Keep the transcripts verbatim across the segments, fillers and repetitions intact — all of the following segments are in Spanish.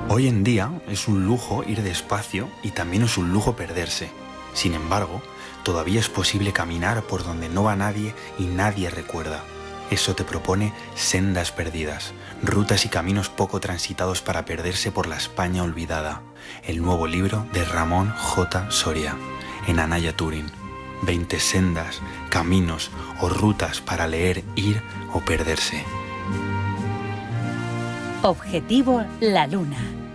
Hoy en día es un lujo ir despacio y también es un lujo perderse. Sin embargo, todavía es posible caminar por donde no va nadie y nadie recuerda. Eso te propone Sendas Perdidas, rutas y caminos poco transitados para perderse por la España olvidada. El nuevo libro de Ramón J. Soria, en Anaya Turing. veinte sendas, caminos o rutas para leer, ir o perderse. Objetivo La Luna.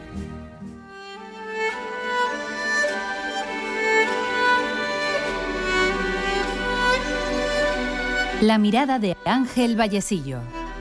La mirada de Ángel Vallecillo.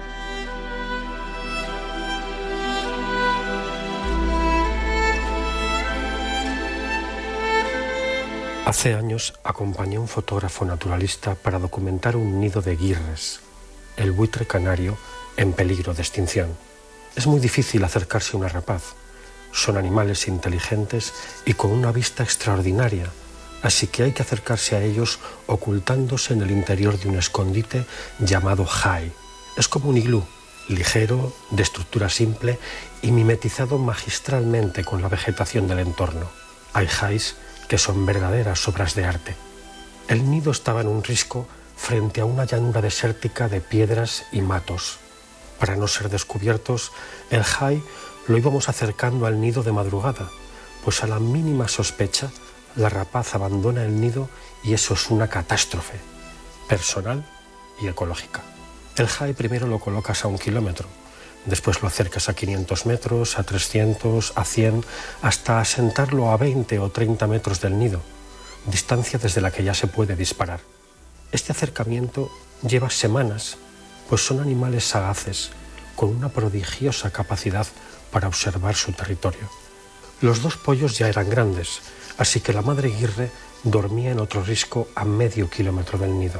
Hace años acompañé a un fotógrafo naturalista para documentar un nido de guirres, el buitre canario en peligro de extinción. Es muy difícil acercarse a una rapaz. Son animales inteligentes y con una vista extraordinaria, así que hay que acercarse a ellos ocultándose en el interior de un escondite llamado jai. Es como un iglú, ligero, de estructura simple y mimetizado magistralmente con la vegetación del entorno. Hay jais que son verdaderas obras de arte. El nido estaba en un risco frente a una llanura desértica de piedras y matos. Para no ser descubiertos, el jai lo íbamos acercando al nido de madrugada, pues a la mínima sospecha, la rapaz abandona el nido y eso es una catástrofe, personal y ecológica. El jai primero lo colocas a un kilómetro, después lo acercas a quinientos metros, a trescientos, a cien, hasta asentarlo a veinte o treinta metros del nido, distancia desde la que ya se puede disparar. Este acercamiento lleva semanas, pues son animales sagaces, con una prodigiosa capacidad para observar su territorio. Los dos pollos ya eran grandes, así que la madre guirre dormía en otro risco a medio kilómetro del nido.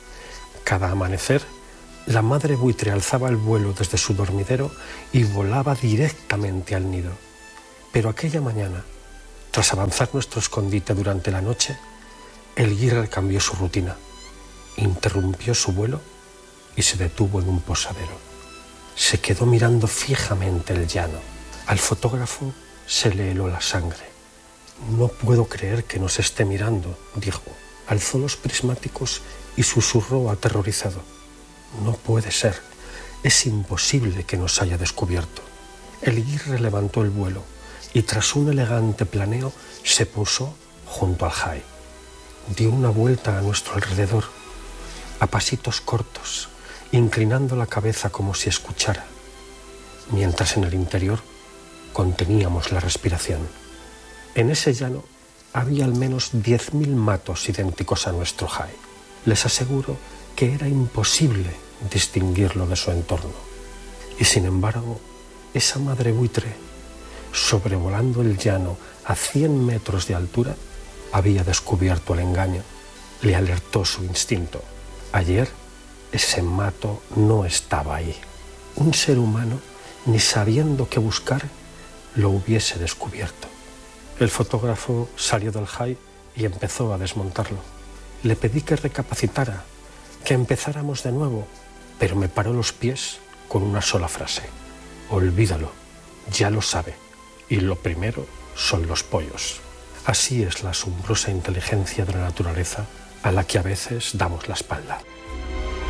Cada amanecer, la madre buitre alzaba el vuelo desde su dormidero y volaba directamente al nido. Pero aquella mañana, tras avanzar nuestro escondite durante la noche, el guirre cambió su rutina, interrumpió su vuelo y se detuvo en un posadero. Se quedó mirando fijamente el llano. Al fotógrafo se le heló la sangre. «No puedo creer que nos esté mirando», dijo. Alzó los prismáticos y susurró aterrorizado. «No puede ser, es imposible que nos haya descubierto». El guirre levantó el vuelo y tras un elegante planeo se posó junto al jai. Dio una vuelta a nuestro alrededor, a pasitos cortos, inclinando la cabeza como si escuchara, mientras en el interior conteníamos la respiración. En ese llano había al menos diez mil matos idénticos a nuestro jai. Les aseguro que era imposible distinguirlo de su entorno. Y sin embargo, esa madre buitre, sobrevolando el llano a cien metros de altura, había descubierto el engaño. Le alertó su instinto. Ayer, ese mato no estaba ahí. Un ser humano, ni sabiendo qué buscar, lo hubiese descubierto. El fotógrafo salió del jai y empezó a desmontarlo. Le pedí que recapacitara, que empezáramos de nuevo, pero me paró los pies con una sola frase. Olvídalo, ya lo sabe, y lo primero son los pollos. Así es la asombrosa inteligencia de la naturaleza a la que a veces damos la espalda.